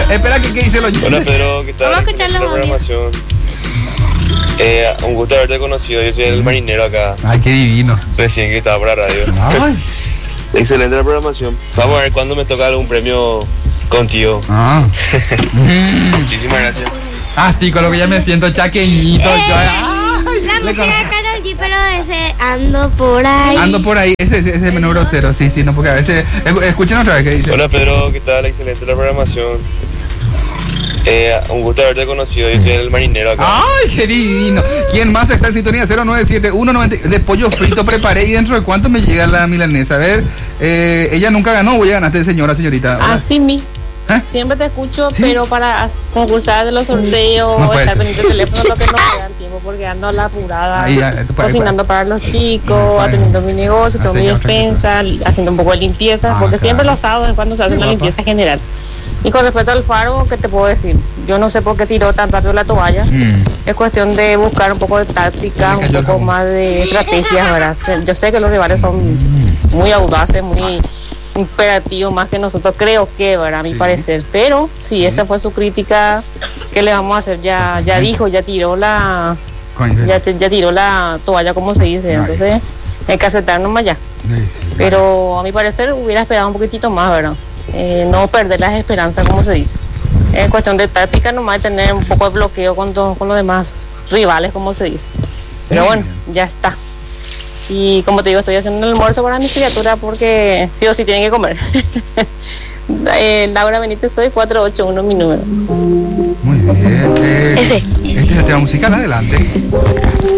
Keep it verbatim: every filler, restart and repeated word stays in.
Espera, que qué dice el oyente. Hola Pedro, ¿qué tal? Vamos a escucharlo, La programación. Eh, un gusto haberte conocido, yo soy el marinero acá, Ay, qué divino. recién que estaba para radio. Ay. Excelente la programación. Vamos a ver cuándo me toca algún premio contigo. Ah. Muchísimas gracias. Ah, sí, con lo que ya me siento chaqueñito. Eh, yo, ay, La le música con- de Karol G, pero ese ando por ahí. Ando por ahí, ese ese- ese es menú grosero, sí, sí, no, porque a veces. eh, Escuchen otra vez que dice. Hola Pedro, ¿qué tal? Excelente la programación. Eh, un gusto haberte conocido, yo soy el marinero acá. ¡Ay, qué divino! ¿Quién más está en sintonía? cero nueve siete uno noventa de pollo frito preparé. ¿Y dentro de cuánto me llega la milanesa? A ver, eh, ella nunca ganó, voy a ganaste, señora, señorita. Hola. Así mi. ¿Eh? Siempre te escucho, ¿Sí? pero para as- concursar de los sorteos, No puede estar ser. pendiente del teléfono, lo que no me da el tiempo, porque ando a la apurada, Ahí, ahí, tú puedes, cocinando para los chicos, Puedes. atendiendo mi negocio, Ah, todo mi señor, despensa, haciendo un poco de limpieza, Ah, porque siempre claro. los sábados es cuando se hace Qué una guapa. limpieza general. Y con respecto al faro, ¿qué te puedo decir? Yo no sé por qué tiró tan rápido la toalla. Mm. Es cuestión de buscar un poco de táctica, Se le un cayó el poco jabón. más de estrategias, ¿verdad? Yo sé que los rivales son muy audaces, muy imperativos, más que nosotros, creo que, ¿verdad? A mi Sí. parecer. Pero si esa fue su crítica, ¿qué le vamos a hacer? Ya, ya dijo, ya tiró la, Coño, ya, te- ya tiró la toalla, como se dice. Ay. Entonces, hay que aceptar nomás ya. sí, sí. Pero a mi parecer hubiera esperado un poquitito más, ¿verdad? Eh, no perder las esperanzas, como se dice. Es cuestión de táctica nomás, de tener un poco de bloqueo con, to- con los demás rivales, como se dice. Pero bueno, ya está. Y como te digo, estoy haciendo el almuerzo para mi criatura porque sí o sí tienen que comer. eh, Laura Benítez, soy cuatro ocho uno mi número. Muy bien. Eh, Ese. Este es el tema musical, adelante.